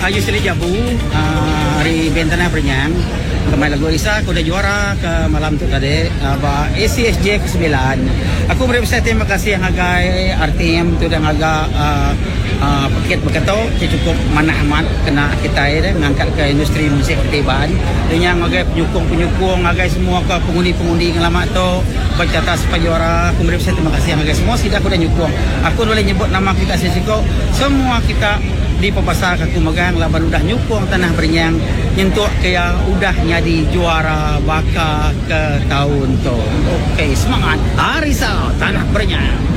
Usually Jabu, hari bentana Perenyang. Kemarin lagu Isa, aku dah juara ke malam tu tadi. ACSJ ke-9. Aku beri terima kasih yang agai RTM tu dan agak paket berkata cukup mana amat kena kita mengangkat ke industri musik ketibaan. Dengan agai penyukung, agai semua ke pengundi-pengundi yang lama tu berkata supaya juara. Aku beri terima kasih yang agai semua. Sida aku dah nyukung. Aku boleh nyebut nama kita sesiko. Semua kita di pepasar aku megang laban udah nyukung tanah Perenyang nyentuh kaya udah jadi juara baka ke tahun tu. Okey, semangat Arisa tanah Perenyang.